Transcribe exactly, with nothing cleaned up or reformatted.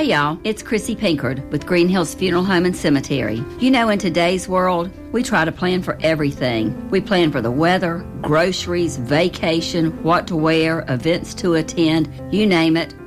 Hey y'all, it's Chrissy Pinkard with Green Hills Funeral Home and Cemetery. You know, in today's world, we try to plan for everything. We plan for the weather, groceries, vacation, what to wear, events to attend, you name it.